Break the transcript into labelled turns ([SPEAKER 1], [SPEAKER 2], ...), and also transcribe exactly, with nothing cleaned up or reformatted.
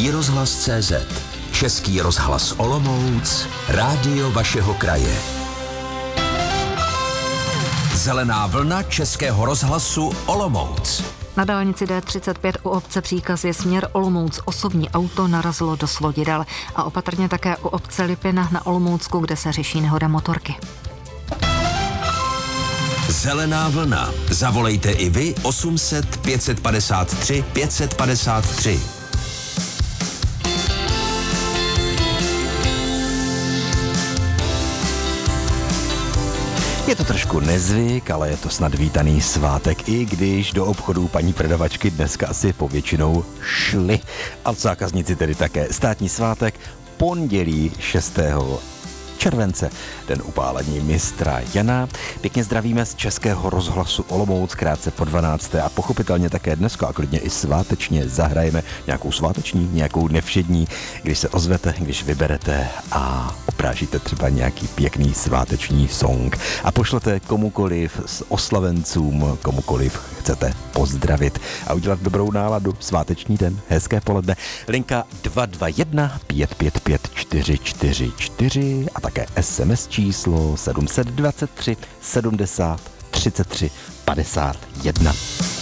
[SPEAKER 1] iRozhlas tečka cé zet, Český rozhlas Olomouc, rádio vašeho kraje. Zelená vlna Českého rozhlasu Olomouc.
[SPEAKER 2] Na dálnici D třicet pět u obce Příkazy směr Olomouc osobní auto narazilo do svodidel a opatrně také u obce Lipina na Olomoucku, kde se řeší nehoda motorky.
[SPEAKER 1] Zelená vlna. Zavolejte i vy osm set pět padesát tři pět padesát tři.
[SPEAKER 3] Je to trošku nezvyk, ale je to snad vítaný svátek, i když do obchodů paní prodavačky dneska asi povětšinou šly. A zákazníci tedy také. Státní svátek, pondělí šestého července, den upálení mistra Jana. Pěkně zdravíme z Českého rozhlasu Olomouc, krátce po dvanácté a pochopitelně také dneska a klidně i svátečně zahrajeme nějakou sváteční, nějakou nevšední, když se ozvete, když vyberete a oprážíte třeba nějaký pěkný sváteční song a pošlete komukoliv s oslavencům, komukoliv chcete pozdravit a udělat dobrou náladu, sváteční den, hezké poledne. Linka dva dva jedna pět pět pět čtyři čtyři čtyři a také es em es číslo sedm set dvacet tři sedmdesát třicet tři padesát jedna.